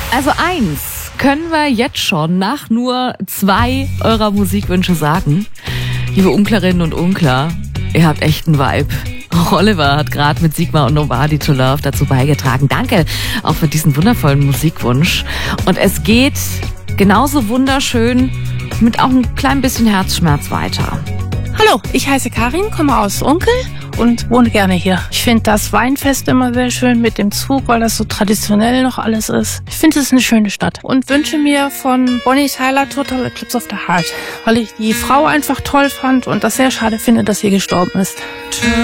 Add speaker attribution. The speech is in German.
Speaker 1: Also eins können wir jetzt schon nach nur 2 eurer Musikwünsche sagen. Liebe Unklerinnen und Unkler, ihr habt echt einen Vibe. Auch Oliver hat gerade mit Sigmar und Nobody to Love dazu beigetragen. Danke auch für diesen wundervollen Musikwunsch. Und es geht genauso wunderschön mit auch ein klein bisschen Herzschmerz weiter.
Speaker 2: Hallo, ich heiße Karin, komme aus Unkel und wohne gerne hier. Ich finde das Weinfest immer sehr schön mit dem Zug, weil das so traditionell noch alles ist. Ich finde es ist eine schöne Stadt und wünsche mir von Bonnie Tyler Total Eclipse of the Heart, weil ich die Frau einfach toll fand und das sehr schade finde, dass sie gestorben ist.